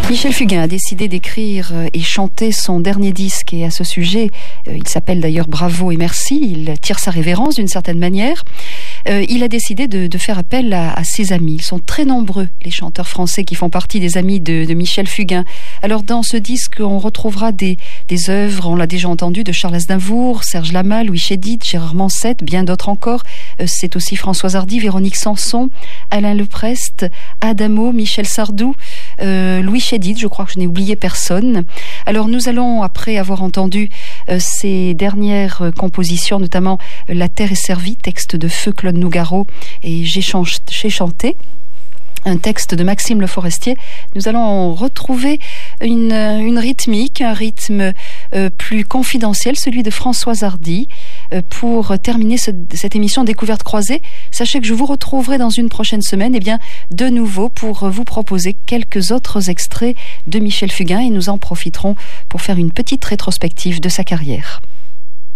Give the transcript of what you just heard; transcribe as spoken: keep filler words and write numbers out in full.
Michel Fugain a décidé d'écrire et chanter son dernier disque, et à ce sujet, il s'appelle d'ailleurs Bravo et Merci, il tire sa révérence d'une certaine manière. Il a décidé de, de faire appel à, à ses amis. Ils sont très nombreux, les chanteurs français qui font partie des amis de, de Michel Fugain. Alors dans ce disque, on retrouvera des, des œuvres, on l'a déjà entendu, de Charles Aznavour, Serge Lama, Louis Chédid, Gérard Mansett, bien d'autres encore. C'est aussi Françoise Hardy, Véronique Sanson, Alain Leprest, Adamo, Michel Sardou, euh, Louis Chédid, je crois que je n'ai oublié personne. Alors nous allons, après avoir entendu euh, ces dernières euh, compositions, notamment euh, La Terre est servie, texte de Feu Claude Nougaro, et J'ai, chanch- j'ai chanté, un texte de Maxime Le Forestier, nous allons retrouver une, une rythmique, un rythme euh, plus confidentiel, celui de Françoise Hardy, euh, pour terminer ce, cette émission Découverte croisée. Sachez que je vous retrouverai dans une prochaine semaine, et bien, de nouveau pour vous proposer quelques autres extraits de Michel Fugain, et nous en profiterons pour faire une petite rétrospective de sa carrière.